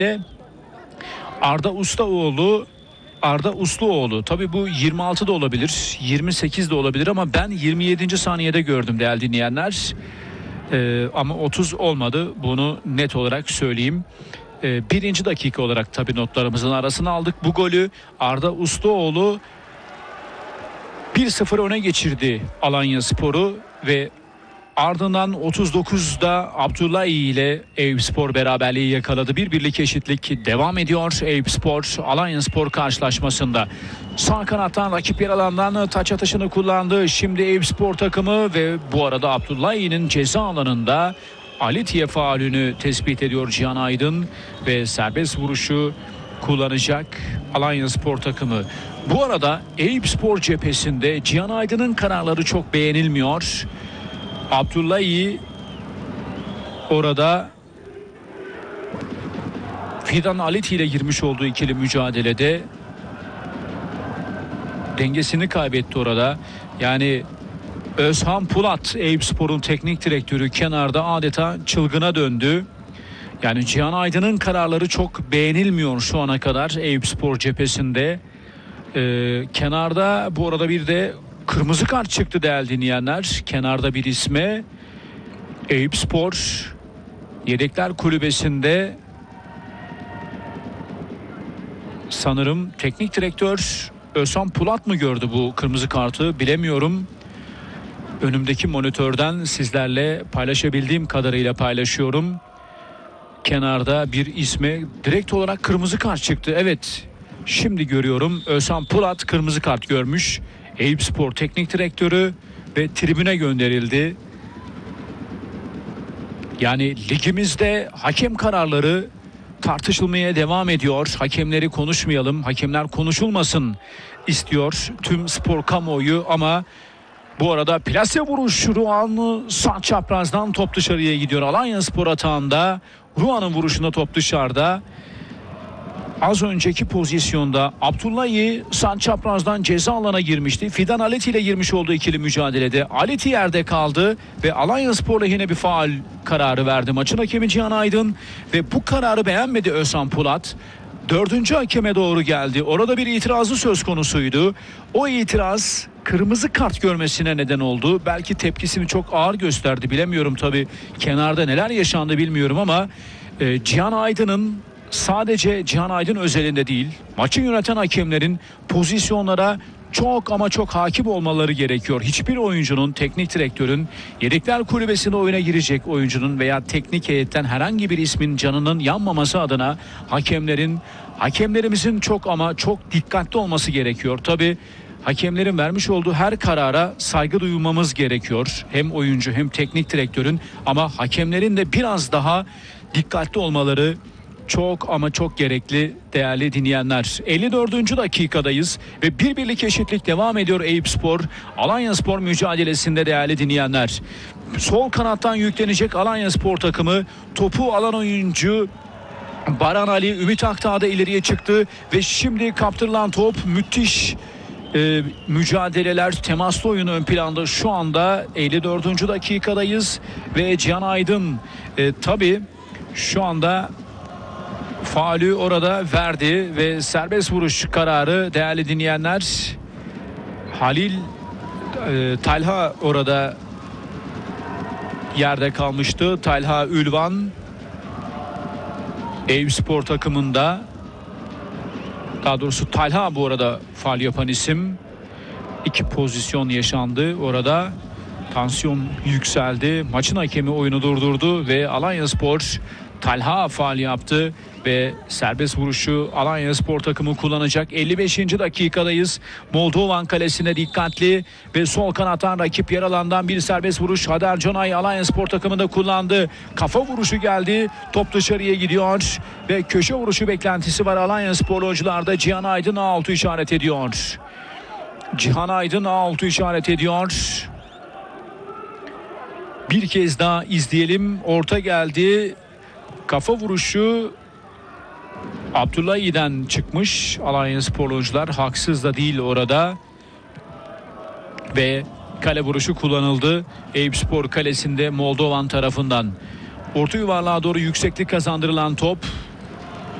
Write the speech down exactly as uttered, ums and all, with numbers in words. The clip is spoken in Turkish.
Arda Ustaoğlu, Arda Usluoğlu. Tabii bu yirmi altı da olabilir, yirmi sekiz de olabilir ama ben yirmi yedinci saniyede gördüm değerli dinleyenler. Ee, ama otuz olmadı, bunu net olarak söyleyeyim. Ee, birinci dakika olarak tabii notlarımızın arasına aldık bu golü. Arda Usluoğlu bir sıfır öne geçirdi Alanyaspor'u ve ardından otuz dokuzda Abdullahi ile Eyüpspor beraberliği yakaladı. Bir birlik eşitlik devam ediyor Eyüpspor Alanyaspor karşılaşmasında. Sağ kanattan rakip yer alandan taç atışını kullandı. Şimdi Eyüpspor takımı ve bu arada Abdullahi'nin ceza alanında Alitiye faulünü tespit ediyor Cihan Aydın ve serbest vuruşu kullanacak Alanyaspor takımı. Bu arada Eyüpspor cephesinde Cihan Aydın'ın kararları çok beğenilmiyor. Abdullahi orada Fidan Aliti ile girmiş olduğu ikili mücadelede dengesini kaybetti orada. Yani Özhan Pulat, Eyüpspor'un teknik direktörü, kenarda adeta çılgına döndü. Yani Cihan Aydın'ın kararları çok beğenilmiyor şu ana kadar Eyüpspor cephesinde. Ee, kenarda bu arada bir de kırmızı kart çıktı değerli dinleyenler. Kenarda bir isme Eyüpspor Yedekler Kulübesi'nde sanırım teknik direktör Özhan Pulat mı gördü bu kırmızı kartı bilemiyorum. Önümdeki monitörden sizlerle paylaşabildiğim kadarıyla paylaşıyorum. Kenarda bir isme direkt olarak kırmızı kart çıktı. Evet, şimdi görüyorum. Özhan Pulat kırmızı kart görmüş. Eyüpspor teknik direktörü ve tribüne gönderildi. Yani ligimizde hakem kararları tartışılmaya devam ediyor. Hakemleri konuşmayalım, hakemler konuşulmasın istiyor tüm spor kamuoyu ama bu arada plase vuruş Ruan sağ çaprazdan top dışarıya gidiyor. Alanyaspor atağında Ruan'ın vuruşunda top dışarıda. Az önceki pozisyonda Abdullahi sağ çaprazdan ceza alana girmişti. Fidan Aleti ile girmiş olduğu ikili mücadelede Aleti yerde kaldı ve Alanyaspor lehine bir faul kararı verdi maçın hakemi Cihan Aydın ve bu kararı beğenmedi Özhan Pulat. Dördüncü hakeme doğru geldi. Orada bir itirazı söz konusuydu. O itiraz kırmızı kart görmesine neden oldu. Belki tepkisini çok ağır gösterdi. Bilemiyorum tabii kenarda neler yaşandı bilmiyorum ama e, Cihan Aydın'ın sadece Cihan Aydın özelinde değil, maçı yöneten hakemlerin pozisyonlara çok ama çok hakim olmaları gerekiyor. Hiçbir oyuncunun, teknik direktörün, Yedekler Kulübesi'nde oyuna girecek oyuncunun veya teknik heyetten herhangi bir ismin canının yanmaması adına hakemlerin, hakemlerimizin çok ama çok dikkatli olması gerekiyor. Tabii hakemlerin vermiş olduğu her karara saygı duymamız gerekiyor. Hem oyuncu hem teknik direktörün ama hakemlerin de biraz daha dikkatli olmaları çok ama çok gerekli değerli dinleyenler. elli dördüncü dakikadayız ve bir birlik eşitlik devam ediyor Eyüpspor Alanyaspor mücadelesinde değerli dinleyenler. Sol kanattan yüklenecek Alanyaspor takımı, topu alan oyuncu Baran Ali Ümit Aktağ da ileriye çıktı ve şimdi kaptırılan top, müthiş e, mücadeleler, temaslı oyun ön planda şu anda. elli dördüncü dakikadayız ve Cihan Aydın e, tabii şu anda faulü orada verdi ve serbest vuruş kararı değerli dinleyenler. Halil e, Talha orada yerde kalmıştı. Talha Ülvan Eyüpspor takımında, daha doğrusu Talha bu arada faul yapan isim. İki pozisyon yaşandı orada. Tansiyon yükseldi. Maçın hakemi oyunu durdurdu ve Alanyaspor Talha faul yaptı ve serbest vuruşu Alanyaspor takımı kullanacak. elli beşinci dakikadayız. Moldovan kalesine dikkatli ve sol kanattan rakip yer alandan bir serbest vuruş Hader Canay Alanyaspor takımında kullandı. Kafa vuruşu geldi. Top dışarıya gidiyor ve köşe vuruşu beklentisi var Alanyaspor oyuncularda. Cihan Aydın A altı işaret ediyor. Cihan Aydın A altı işaret ediyor. Bir kez daha izleyelim. Orta geldi. Kafa vuruşu Abdullahi'den çıkmış. Alanyaspor oyuncular haksız da değil orada. Ve kale vuruşu kullanıldı. Eyüpspor kalesinde Moldovan tarafından. Orta yuvarlığa doğru yükseklik kazandırılan top